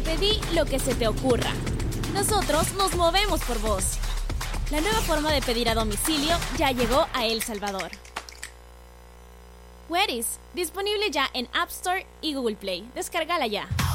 Pedí lo que se te ocurra. Nosotros nos movemos por vos. La nueva forma de pedir a domicilio ya llegó a El Salvador. Whereis, disponible ya en App Store y Google Play. Descárgala ya.